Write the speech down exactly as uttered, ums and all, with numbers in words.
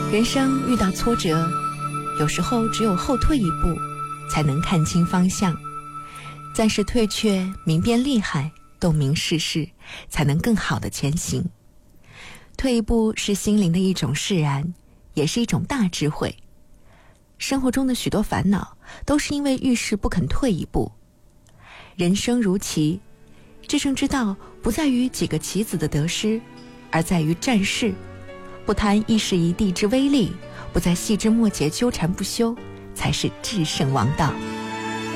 人生遇到挫折，有时候只有后退一步，才能看清方向。暂时退却，明辨利害，洞明世事，才能更好的前行。退一步是心灵的一种释然，也是一种大智慧。生活中的许多烦恼，都是因为遇事不肯退一步。人生如棋，制胜之道不在于几个棋子的得失，而在于战事。不贪一时一地之威力，不在细枝末节纠缠不休，才是制胜王道。